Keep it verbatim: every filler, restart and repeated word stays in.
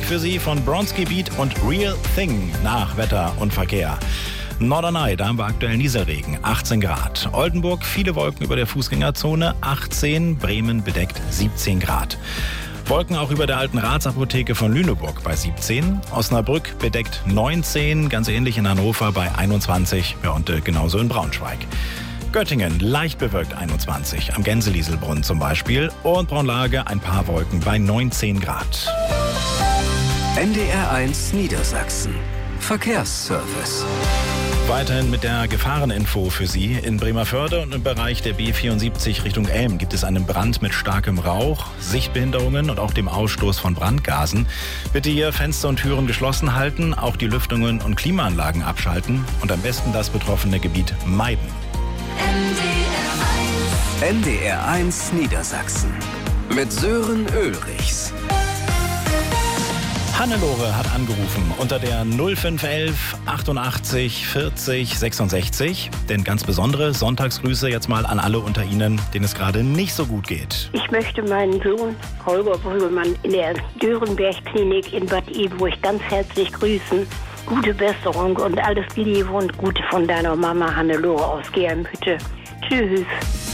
für Sie von Bronski Beat und Real Thing nach Wetter und Verkehr. Norderney, da haben wir aktuell Nieselregen, achtzehn Grad. Oldenburg, viele Wolken über der Fußgängerzone, achtzehn. Bremen bedeckt, siebzehn Grad. Wolken auch über der alten Ratsapotheke von Lüneburg bei siebzehn. Osnabrück bedeckt neunzehn, ganz ähnlich in Hannover bei einundzwanzig. Ja, und äh, genauso in Braunschweig. Göttingen leicht bewölkt einundzwanzig, am Gänselieselbrunnen zum Beispiel. Und Braunlage ein paar Wolken bei neunzehn Grad. N D R eins Niedersachsen. Verkehrsservice. Weiterhin mit der Gefahreninfo für Sie. In Bremervörde und im Bereich der B vierundsiebzig Richtung Elm gibt es einen Brand mit starkem Rauch, Sichtbehinderungen und auch dem Ausstoß von Brandgasen. Bitte hier Fenster und Türen geschlossen halten, auch die Lüftungen und Klimaanlagen abschalten und am besten das betroffene Gebiet meiden. N D R eins Niedersachsen mit Sören Ulrichs. Hannelore hat angerufen unter der null fünf elf achtundachtzig vierzig sechsundsechzig. Denn ganz besondere Sonntagsgrüße jetzt mal an alle unter Ihnen, denen es gerade nicht so gut geht. Ich möchte meinen Sohn Holger Brüggemann in der Dörenberg-Klinik in Bad Iburg ganz herzlich grüßen. Gute Besserung und alles Liebe und Gute von deiner Mama Hannelore aus Germhütte. Tschüss.